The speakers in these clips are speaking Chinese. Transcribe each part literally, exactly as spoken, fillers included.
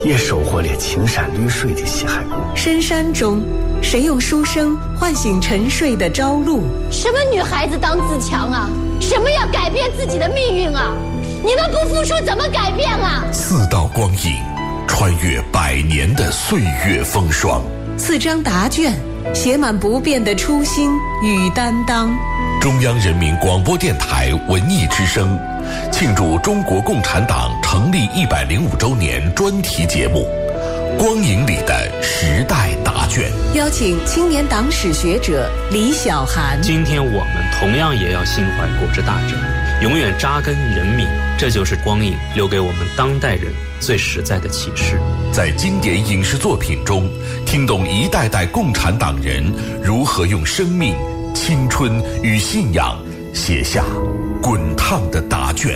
也收获了青山绿水的西海固。 深山中，谁用书声唤醒沉睡的朝露？ 什么女孩子当自强啊？什么要改变自己的命运啊？你们不付出怎么改变啊？ 四道光影，穿越百年的岁月风霜。 四张答卷，写满不变的初心与担当。 中央人民广播电台文艺之声庆祝中国共产党成立一百零五周年专题节目《光影里的时代答卷》， 邀请青年党史学者李小涵。 今天我们同样也要心怀国之大志，永远扎根人民，这就是光影留给我们当代人最实在的启示。 在经典影视作品中，听懂一代代共产党人如何用生命、青春与信仰写下滚烫的答卷。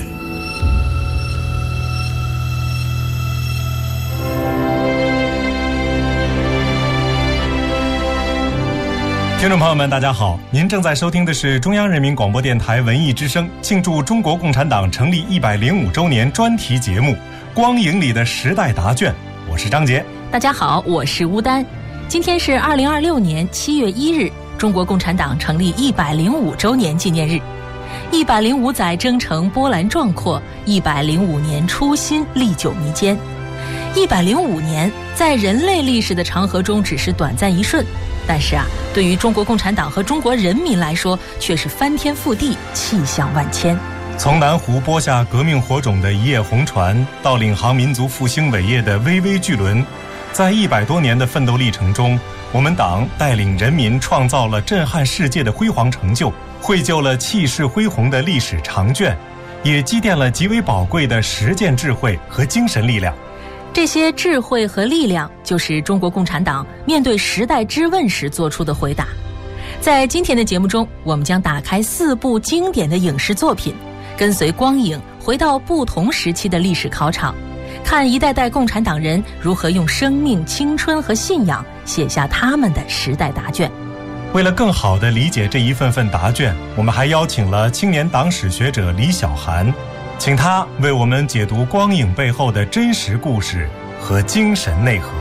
听众朋友们大家好，您正在收听的是中央人民广播电台文艺之声庆祝中国共产党成立一百零五周年专题节目《光影里的时代答卷》，我是张杰。 大家好，我是乌丹。今天是二零二六年七月一日，中国共产党成立一百零五周年纪念日。一百零五载征程波澜壮阔，一百零五年初心历久弥坚。一百零五年在人类历史的长河中只是短暂一瞬，但是啊，对于中国共产党和中国人民来说，却是翻天覆地，气象万千。 从南湖播下革命火种的一叶红船，到领航民族复兴伟业的巍巍巨轮，在一百多年的奋斗历程中，我们党带领人民创造了震撼世界的辉煌成就，绘就了气势恢宏的历史长卷，也积淀了极为宝贵的实践智慧和精神力量。 这些智慧和力量，就是中国共产党面对时代之问时做出的回答。在今天的节目中，我们将打开四部经典的影视作品，跟随光影回到不同时期的历史考场，看一代代共产党人如何用生命、青春和信仰写下他们的时代答卷。 为了更好地理解这一份份答卷，我们还邀请了青年党史学者李小涵，请他为我们解读光影背后的真实故事和精神内核。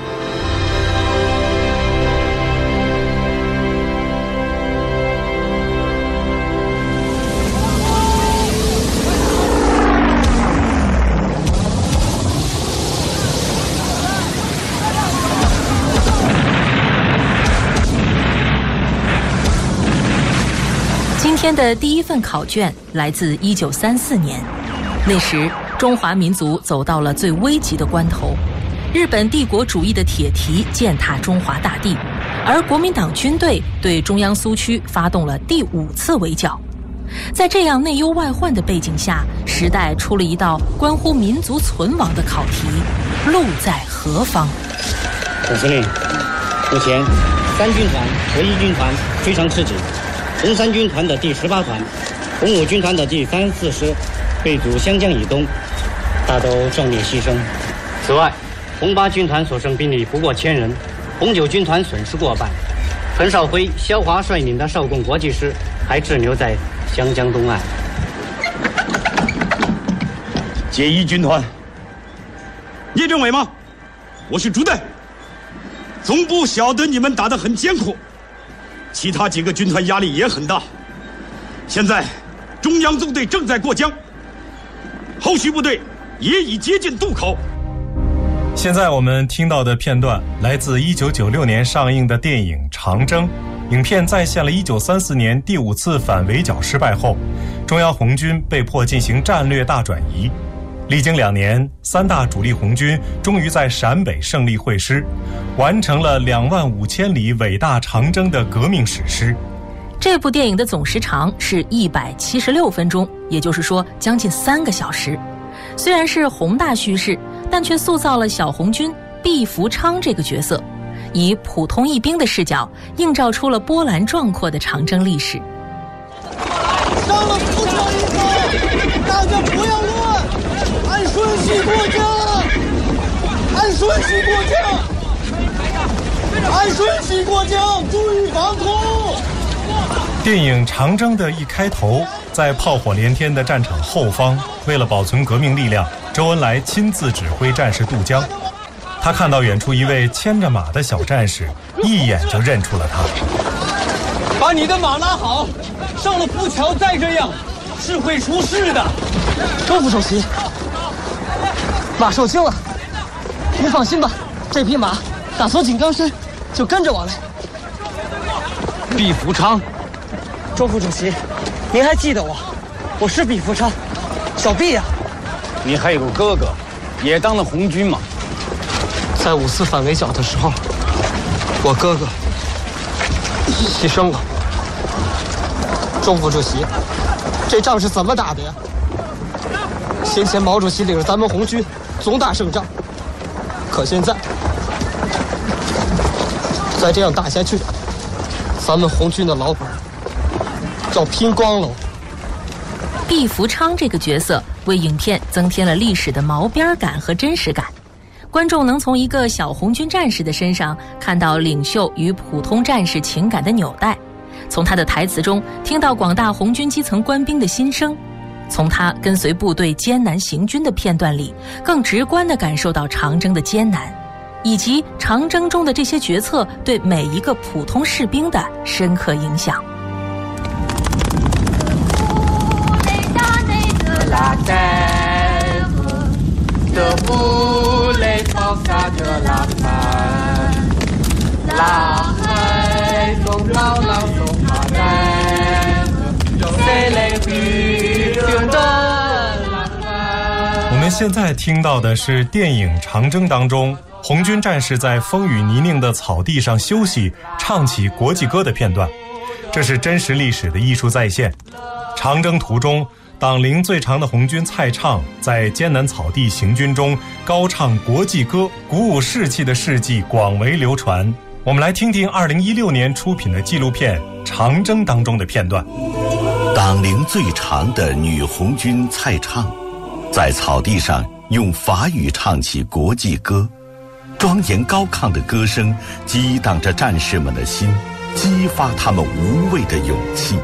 今天的第一份考卷来自一九三四年，那时中华民族走到了最危急的关头，日本帝国主义的铁蹄践踏中华大地，而国民党军队对中央苏区发动了第五次围剿。在这样内忧外患的背景下，时代出了一道关乎民族存亡的考题：路在何方？ 总司令，目前三军团和一军团非常吃紧，红三军团的第十八团、红五军团的第三四师被阻湘江以东，大都壮烈牺牲。此外，红八军团所剩兵力不过千人，红九军团损失过半。陈绍辉、萧华率领的邵共国际师还滞留在湘江东岸。 解一军团，聂政委吗？我是朱代。总部晓得你们打得很艰苦，其他几个军团压力也很大。现在中央纵队正在过江，后续部队也已接近渡口。 现在我们听到的片段来自一九九六年上映的电影《长征》。影片再现了一九三四年第五次反围剿失败后，中央红军被迫进行战略大转移。历经两年，三大主力红军终于在陕北胜利会师，完成了两万五千里伟大长征的革命史诗。 这部电影的总时长是一百七十六分钟，也就是说将近三个小时。虽然是宏大叙事，但却塑造了小红军毕福昌这个角色，以普通一兵的视角映照出了波澜壮阔的长征历史。 上了扶墙一个，大家不要乱，按顺序过江，按顺序过江，按顺序过江，注意防空。 电影《长征》的一开头，在炮火连天的战场后方，为了保存革命力量，周恩来亲自指挥战士渡江。 他看到远处一位牵着马的小战士，一眼就认出了他。 把你的马拉好，上了浮桥再这样是会出事的。 周副首席，马受惊了，您放心吧，这匹马打从井冈山就跟着我来。 毕福昌， 周副主席，您还记得我？我是毕福昌，小毕呀、啊。 你还有个哥哥，也当了红军嘛。 在五四反围剿的时候，我哥哥牺牲了。周副主席，这仗是怎么打的呀？先前毛主席领着咱们红军总打胜仗，可现在再这样打下去，咱们红军的老本要拼光了。 毕福昌这个角色为影片增添了历史的毛边感和真实感，观众能从一个小红军战士的身上看到领袖与普通战士情感的纽带，从他的台词中听到广大红军基层官兵的心声，从他跟随部队艰难行军的片段里，更直观地感受到长征的艰难，以及长征中的这些决策对每一个普通士兵的深刻影响。 我们现在听到的是电影《长征》当中红军战士在风雨泥泞的草地上休息，唱起国际歌的片段。这是真实历史的艺术再现。长征途中，党龄最长的红军蔡畅在艰难草地行军中高唱国际歌，鼓舞士气的事迹广为流传。我们来听听二零一六年出品的纪录片《长征》当中的片段。 党龄最长的女红军蔡畅，在草地上用法语唱起国际歌，庄严高亢的歌声激荡着战士们的心，激发他们无畏的勇气。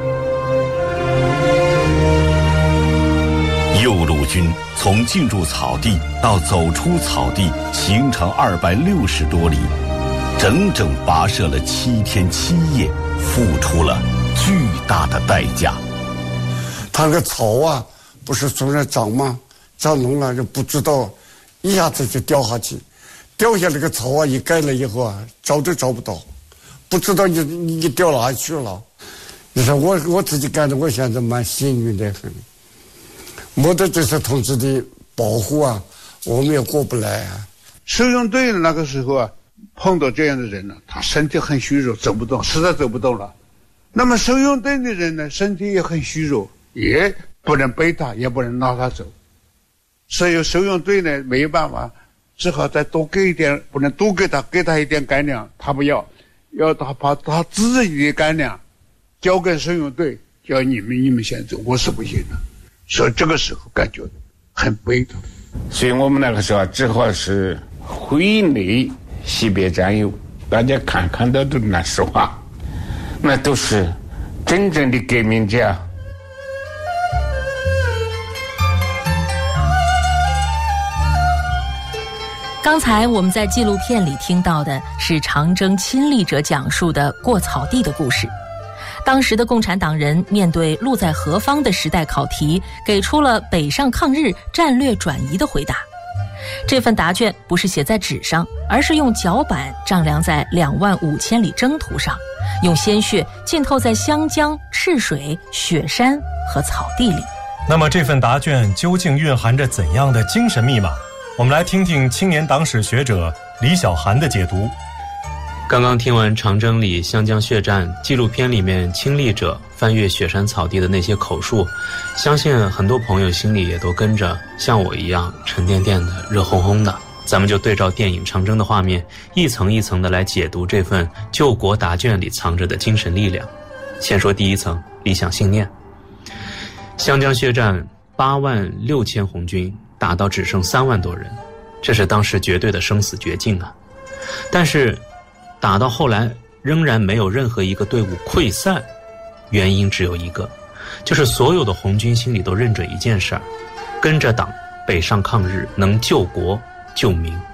右路军从进入草地到走出草地，行程二百六十多里，整整跋涉了七天七夜，付出了巨大的代价。 它那个草啊，不是从那长吗？长浓了就不知道，一下子就掉下去，掉下那个草啊，一盖了以后啊，找都找不到，不知道你你掉哪去了。你说我我自己干的，我现在蛮幸运的很。没得这些同志的保护啊，我们也过不来啊。 收容队那个时候啊，碰到这样的人呢，他身体很虚弱，走不动，实在走不动了。那么收容队的人呢，身体也很虚弱，也不能背他，也不能拉他走。所以收容队呢没有办法，只好再多给一点，不能多给他，给他一点干粮，他不要，要他把他自己的干粮交给收容队，叫你们你们先走，我是不行的。所以这个时候感觉很悲痛， 所以我们那个时候只好是会内惜别战友，大家看看到的那实话，那都是真正的革命家。 刚才我们在纪录片里听到的是长征亲历者讲述的过草地的故事。当时的共产党人面对路在何方的时代考题，给出了北上抗日战略转移的回答。这份答卷不是写在纸上，而是用脚板丈量在两万五千里征途上，用鲜血浸透在湘江、赤水、雪山和草地里。 那么这份答卷究竟蕴含着怎样的精神密码？我们来听听青年党史学者李小涵的解读。 刚刚听完长征里湘江血战纪录片里面亲历者翻越雪山草地的那些口述，相信很多朋友心里也都跟着像我一样沉甸甸的热烘烘的。咱们就对照电影长征的画面，一层一层的来解读这份救国答卷里藏着的精神力量。先说第一层，理想信念。湘江血战八万六千红军打到只剩三万多人，这是当时绝对的生死绝境啊！但是打到后来仍然没有任何一个队伍溃散，原因只有一个，就是所有的红军心里都认准一件事儿，跟着党北上抗日能救国救民。